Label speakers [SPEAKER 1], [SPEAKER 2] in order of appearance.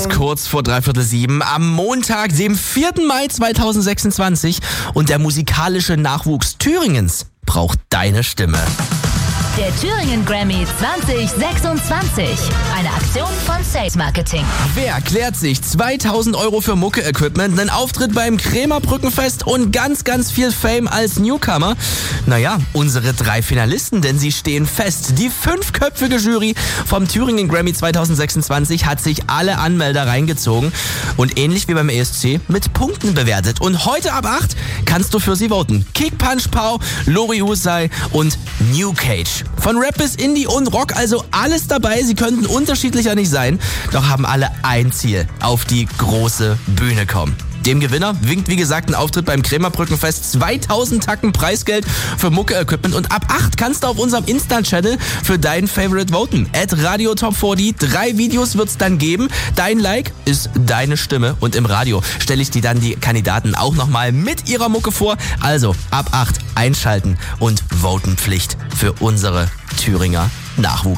[SPEAKER 1] kurz vor 6:45 am Montag, dem 4. Mai 2026. Und der musikalische Nachwuchs Thüringens braucht deine Stimme.
[SPEAKER 2] Der Thüringen Grammy 2026. Eine Aktion von Sales Marketing.
[SPEAKER 1] Wer klärt sich 2.000 € für Mucke-Equipment, einen Auftritt beim Krämer Brückenfest und ganz, ganz viel Fame als Newcomer? Naja, unsere 3 Finalisten, denn sie stehen fest. Die 5-köpfige Jury vom Thüringen Grammy 2026 hat sich alle Anmelder reingezogen und ähnlich wie beim ESC mit Punkten bewertet. Und heute ab 8 kannst du für sie voten. Kick Punch Pow, Lori Usai und New Cage. Von Rap bis Indie und Rock, also alles dabei. Sie könnten unterschiedlicher nicht sein, doch haben alle ein Ziel: auf die große Bühne kommen. Dem Gewinner winkt, wie gesagt, ein Auftritt beim Krämer Brückenfest, 2.000 Tacken Preisgeld für Mucke-Equipment und ab 8 kannst du auf unserem Insta-Channel für deinen Favorite voten. @RadioTop40. 3 Videos wird's dann geben. Dein Like ist deine Stimme und im Radio stelle ich dir dann die Kandidaten auch nochmal mit ihrer Mucke vor. Also ab 8 einschalten und Votenpflicht für unsere Thüringer Nachwuchs.